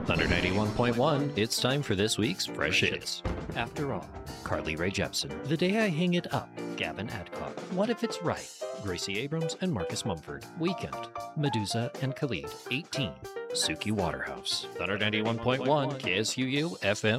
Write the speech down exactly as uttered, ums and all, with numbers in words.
Thunder ninety-one point one, it's time for this week's Fresh Hits. After All, Carly Rae Jepsen. The Day I Hang It Up, Gavin Adcock. What If It's Right, Gracie Abrams and Marcus Mumford. Weekend, Medusa and Khalid. eighteen, Suki Waterhouse. Thunder ninety-one point one, K S U U, F M.